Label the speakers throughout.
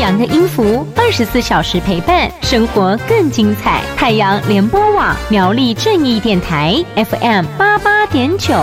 Speaker 1: 阳的音符，24小时陪伴，生活更精彩。太阳联播网苗栗正义电台 FM 88.9。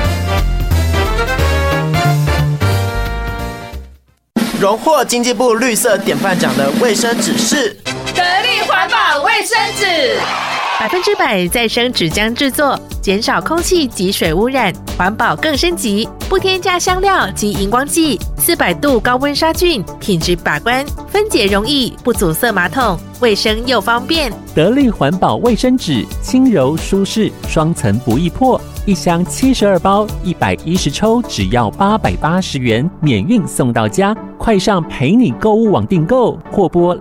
Speaker 2: 荣获经济部绿色典范奖的卫生纸是
Speaker 3: 得力环保卫生纸
Speaker 4: ，100%再生纸浆制作，减少空气及水污染，环保更升级，不添加香料及荧光剂，400度高温杀菌，品质把关，分解容易，不阻塞马桶，卫生又方便。
Speaker 5: 得力环保卫生纸，轻柔舒适，双层不易破，一箱72包，110抽，只要880元，免运送到家。快上陪你购物网订购，或拨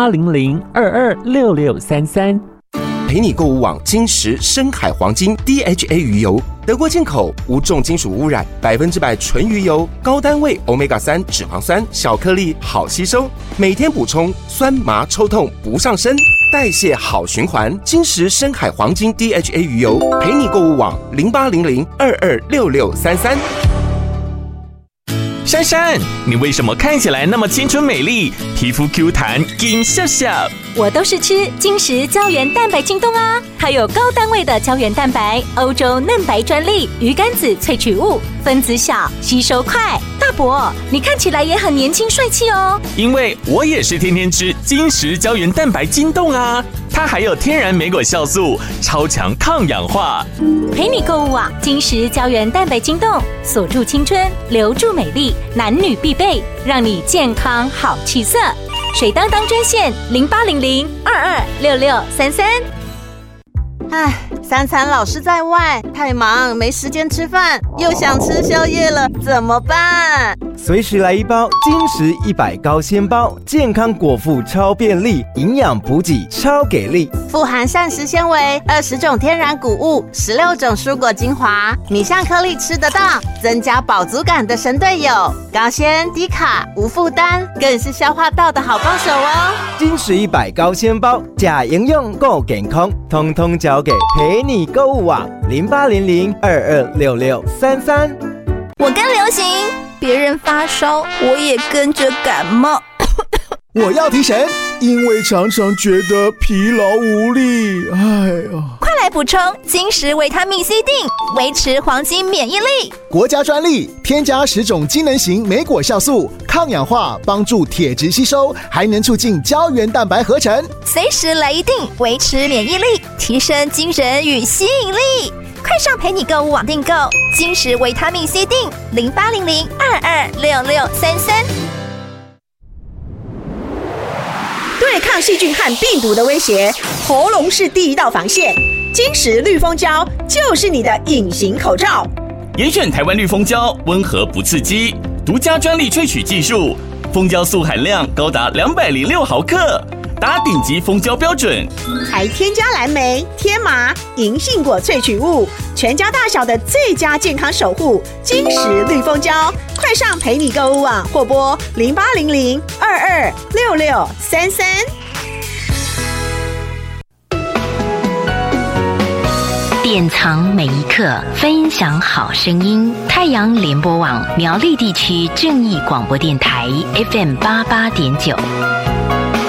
Speaker 5: 0800226633。
Speaker 6: 陪你购物网金石深海黄金 DHA 鱼油，德国进口，无重金属污染，100%纯鱼油，高单位 Omega-3 脂肪酸，小颗粒好吸收，每天补充，酸麻抽痛不上身，代谢好循环。金石深海黄金 DHA 鱼油，陪你购物网0800226633。
Speaker 7: 珊珊，你为什么看起来那么青春美丽，皮肤 Q 弹，金笑笑？
Speaker 1: 我都是吃金石胶原蛋白晶冻啊，它有高单位的胶原蛋白，欧洲嫩白专利，鱼肝子萃取物，分子小，吸收快。大伯，你看起来也很年轻帅气哦。
Speaker 7: 因为我也是天天吃金石胶原蛋白晶冻啊，它还有天然莓果酵素，超强抗氧化。
Speaker 1: 陪你购物网金石胶原蛋白晶冻，锁住青春，留住美丽，男女必备，让你健康好气色。水当当专线0800226633。
Speaker 8: 唉，三餐老是在外，太忙没时间吃饭，又想吃宵夜了，怎么办？
Speaker 9: 随时来一包金石100高纤包，健康果腹超便利，营养补给超给力，
Speaker 8: 富含膳食纤维，20种天然谷物，16种蔬果精华，米香颗粒吃得到，增加饱足感的神队友，高纤低卡无负担，更是消化道的好帮手哦。
Speaker 9: 金石100高纤包，假营养够健康，通通交给陪你购物网0800226633。
Speaker 10: 我跟流行，别人发烧，我也跟着感冒。
Speaker 11: 我要提神，因为常常觉得疲劳无力。哎呀，
Speaker 10: 快来补充金石维他命 C 锭，维持黄金免疫力。
Speaker 11: 国家专利，添加10种机能型莓果酵素，抗氧化，帮助铁质吸收，还能促进胶原蛋白合成。
Speaker 10: 随时来一锭，维持免疫力，提升精神与吸引力。快上陪你购物网订购金石维他命 C 锭，0800226633。
Speaker 12: 对抗细菌和病毒的威胁，喉咙是第一道防线。金石绿蜂胶就是你的隐形口罩。
Speaker 7: 严选台湾绿蜂胶，温和不刺激，独家专利萃取技术，蜂胶素含量高达206毫克，达顶级蜂胶标准，
Speaker 12: 还添加蓝莓、天麻、银杏果萃取物，全家大小的最佳健康守护。金石绿蜂胶，快上陪你购物网或拨0800226633。
Speaker 1: 典藏每一刻，分享好声音。太阳联播网苗栗地区正义广播电台 FM 88.9。